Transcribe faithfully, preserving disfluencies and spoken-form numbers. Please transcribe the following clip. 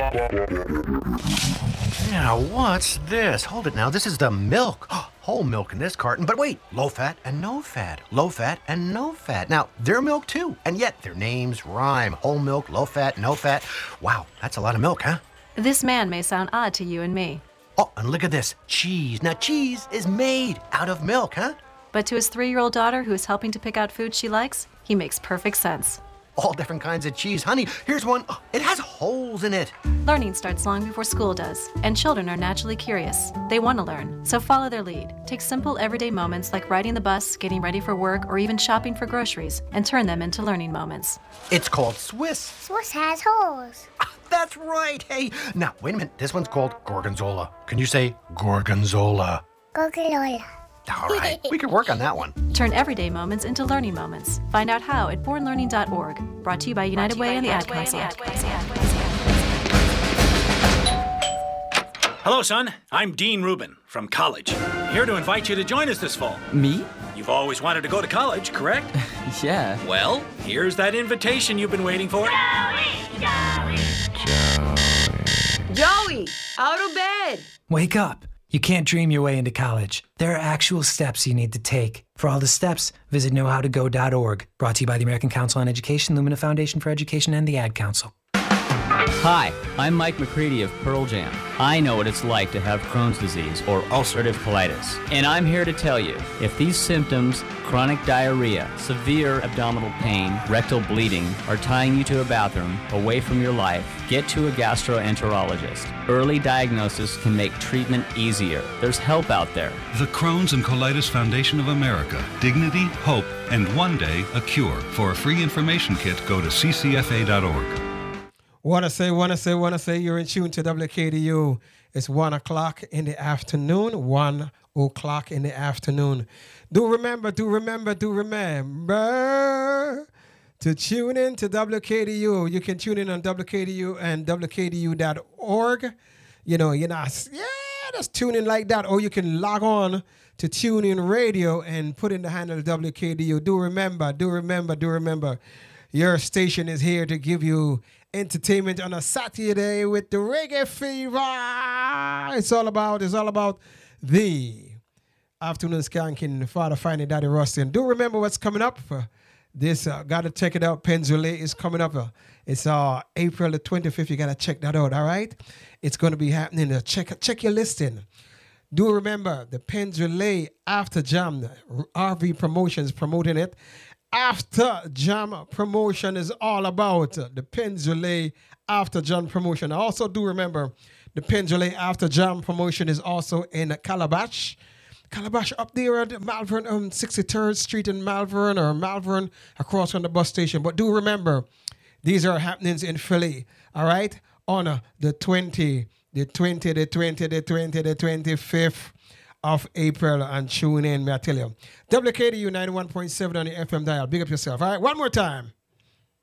Now, what's this? Hold it now. This is the milk. Whole milk in this carton. But wait, low fat and no fat. Low fat and no fat. Now, they're milk too. And yet their names rhyme. Whole milk, low fat, no fat. Wow, that's a lot of milk, huh? This man may sound odd to you and me. Oh, and look at this. Cheese. Now, cheese is made out of milk, huh? But to his three-year-old daughter who is helping to pick out food she likes, he makes perfect sense. All different kinds of cheese. Honey, here's one. Oh, it has holes in it. Learning starts long before school does, and children are naturally curious. They want to learn, so follow their lead. Take simple everyday moments like riding the bus, getting ready for work, or even shopping for groceries, and turn them into learning moments. It's called Swiss. Swiss has holes. Ah, that's right. Hey, now, wait a minute. This one's called Gorgonzola. Can you say Gorgonzola? Gorgonzola. All right, we could work on that one. Turn everyday moments into learning moments. Find out how at born learning dot org. Brought to you by United Way and the Ad Council. Hello, son. I'm Dean Rubin from college. Here to invite you to join us this fall. Me? You've always wanted to go to college, correct? Yeah. Well, here's that invitation you've been waiting for. Joey! Joey! Joey! Out of bed! Wake up. You can't dream your way into college. There are actual steps you need to take. For all the steps, visit know how to go dot org. Brought to you by the American Council on Education, Lumina Foundation for Education, and the Ad Council. Hi, I'm Mike McCready of Pearl Jam. I know what it's like to have Crohn's disease or ulcerative colitis. And I'm here to tell you, if these symptoms, chronic diarrhea, severe abdominal pain, rectal bleeding, are tying you to a bathroom away from your life, get to a gastroenterologist. Early diagnosis can make treatment easier. There's help out there. The Crohn's and Colitis Foundation of America. Dignity, hope, and one day a cure. For a free information kit, go to c c f a dot org. Wanna say, wanna say, wanna say, you're in tune to W K D U. It's one o'clock in the afternoon, one o'clock in the afternoon. Do remember, do remember, do remember to tune in to W K D U. You can tune in on W K D U and W K D U dot org. You know, you're not, yeah, just tune in like that. Or you can log on to TuneIn Radio and put in the handle W K D U. Do remember, do remember, do remember. Your station is here to give you entertainment on a Saturday with the Reggae Fever. It's all about, it's all about the afternoon skanking, Father Finding Daddy Rusty. And do remember what's coming up. Uh, this, uh, got to check it out. Penzulé is coming up. Uh, it's uh, April the twenty-fifth. You got to check that out, all right? It's going to be happening. Uh, check, check your listing. Do remember the Penzulé After Jam, R V Promotions promoting it. After Jam promotion is all about the Penzulé After Jam promotion. I also do remember the Penzulé After Jam promotion is also in Calabash. Calabash up there at Malvern, um, sixty-third Street in Malvern, or Malvern across from the bus station. But do remember, these are happenings in Philly, all right? On uh, the twenty, the twenty, the twenty, the twenty, the twenty-fifth of April, and tune in, may I tell you. W K D U ninety-one point seven on the F M dial. Big up yourself. All right, one more time.